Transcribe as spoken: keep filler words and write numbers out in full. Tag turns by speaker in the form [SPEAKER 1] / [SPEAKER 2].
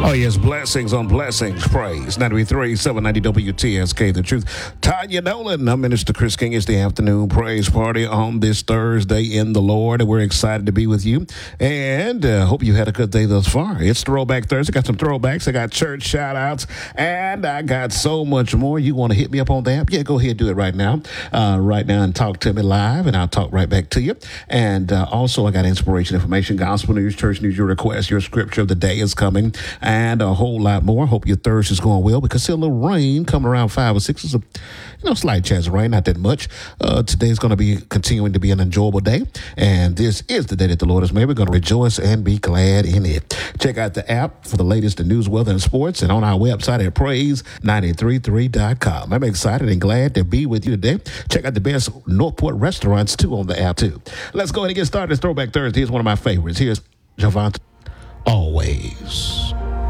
[SPEAKER 1] Oh, yes, blessings on blessings. Praise. ninety-three, seven ninety W T S K, The Truth. Tanya Nolan, I'm Minister Chris King. It's the afternoon praise party on this Thursday in the Lord. We're excited to be with you and uh, hope you had a good day thus far. It's Throwback Thursday. Got some throwbacks. I got church shout outs and I got so much more. You want to hit me up on the app? Yeah, go ahead, do it right now. Uh, right now and talk to me live and I'll talk right back to you. And uh, also, I got inspiration, information, gospel news, church news, your request, your scripture of the day is coming, and a whole lot more. Hope your Thursday is going well because see a little rain coming around five or six. It's a you know slight chance of rain, not that much. Uh, today's going to be continuing to be an enjoyable day, and this is the day that the Lord has made. We're going to rejoice and be glad in it. Check out the app for the latest in news, weather, and sports, and on our website at praise nine three three dot com. I'm excited and glad to be with you today. Check out the best Northport restaurants too on the app too. Let's go ahead and get started. It's Throwback Thursday. It's one of my favorites. Here's Javante. Always.